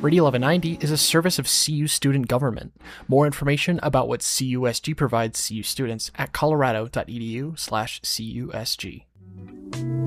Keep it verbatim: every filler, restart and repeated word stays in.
Radio eleven ninety is a service of C U student government. More information about what C U S G provides C U students at colorado.edu slash CUSG.